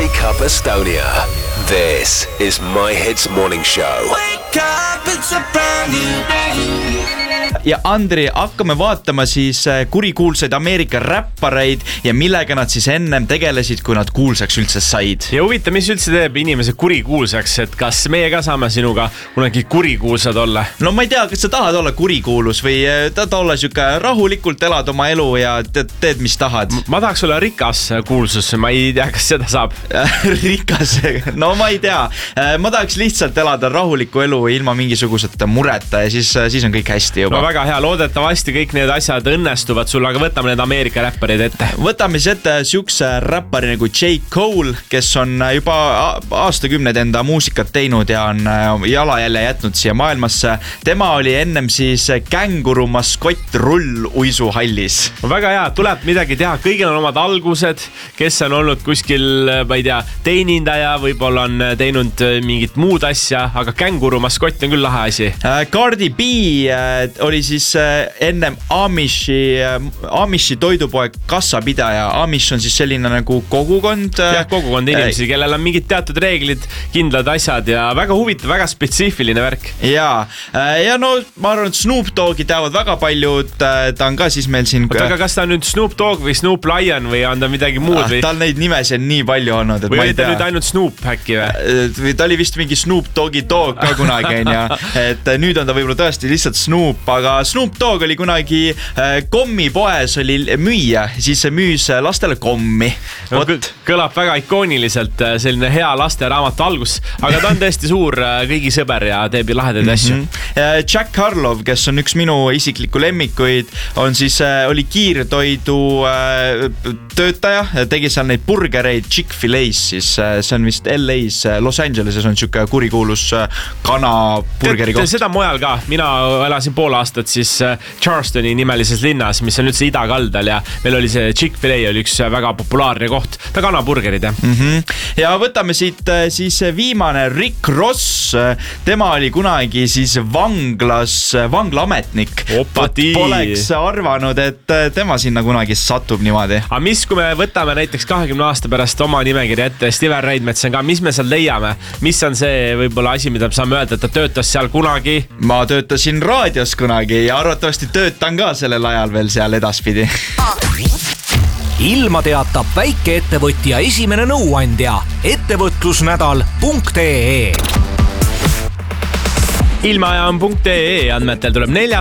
Wake Up Estonia. This is My Hits Morning Show. Wake up, it's a brand new day. Ja Andri, hakkame vaatama siis kurikuulsaid Ameerika räppareid ja millega nad siis ennem tegelesid, kui nad kuulsaks üldse said. Ja huvita, mis üldse teeb inimese kurikuulsaks, et kas meie ka saame sinuga kunagi kurikuulsad olla? No ma ei tea, kas sa tahad olla kurikuulus või tahad olla siuke rahulikult elad oma elu ja teed mis tahad? Ma tahaks olla rikas kuulsus, ma ei tea, kas seda saab. Rikas, no ma ei tea. Ma tahaks lihtsalt elada rahulikku elu ilma mingisugusete mureta ja siis on kõik hästi juba. No väga hea, loodetavasti kõik need asjad õnnestuvad sul, aga võtame need Ameerika räpparid ette. Võtame siis ette siukse räppari nagu J. Cole, kes on juba aastakümned enda muusikat teinud ja on jalajälje jätnud siia maailmasse. Tema oli ennem siis känguru maskott rulluisuhallis. Väga hea, tuleb midagi teha, kõigil on omad algused, kes on olnud kuskil, ma ei tea, teenindaja, võib-olla on teinud mingit muud asja, aga känguru maskott on küll lahe asi. Cardi B oli siis ennem Amishi toidupoe kassapidaja. Amish on siis selline nagu kogukond. Jah, kogukond inimesi, kellel on mingid teatud reeglid, kindlad asjad ja väga huvitav, väga spetsiifiline värk. Ja no ma arvan, et Snoop Doggi teavad väga paljud, ta on ka siis meil siin... Aga kas ta on nüüd Snoop Dogg või Snoop Lion või on ta midagi muud? Tal neid nimesi on nii palju olnud, et või ma ei tea. Või ta nüüd ainult Snoop äkki või? Ta oli vist mingi Snoop Doggi Dog ka kunagi, et nüüd on ta võib-olla tõesti lihtsalt Snoop, aga Snoop Dogg oli kunagi kommipoes oli müüja, siis müüs lastele kommi. No, kõlab väga ikooniliselt, selline hea lasteraamatu algus, aga ta on tõesti suur kõigi sõber ja teeb lahedaid asju. Jack Harlow, kes on üks minu isiklikku lemmikuid, oli kiirtoidu töötaja, tegi seal neid burgereid Chick-fil-A's, siis see on vist LA's, Los Angeleses on siuke kurikuulus kanaburgeri koht. Seda mujal ka, mina elasin pool aastat siis Charlestoni nimelises linnas, mis on üldse idakaldal ja meil oli see Chick-fil-A oli üks väga populaarne koht, ta kanaburgerid. Ja võtame siit siis viimane Rick Ross, tema oli kunagi siis vanglaametnik. Poleks arvanud, et tema sinna kunagi satub niimoodi. Aga mis, kui me võtame näiteks 20 aasta pärast oma nimekiri ette, Steven Reitmets on ka, mis me seal leiame? Mis on see võib-olla asi, mida me saame öelda, et ta töötas seal kunagi? Ma töötasin raadios kunagi ja arvatavasti töötan ka sellel ajal veel seal edaspidi. Ilma teatab väikeettevõtja esimene nõuandja ettevõtlusnädal.ee. Ilmaja on .ee andmetel tuleb 4